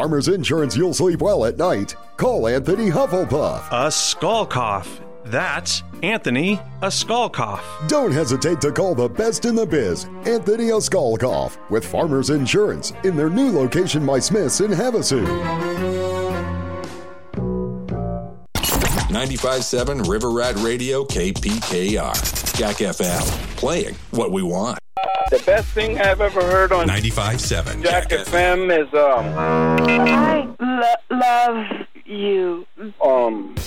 Farmers Insurance, you'll sleep well at night. Call Anthony Hufflepuff. A skull cough. That's Anthony a skull cough. Don't hesitate to call the best in the biz, Anthony a skull cough, with Farmers Insurance in their new location, My Smith's in Havasu. 95.7 River Rat Radio, KPKR. Jack FM, playing what we want. The best thing I've ever heard on 95.7 Jack FM is I love you.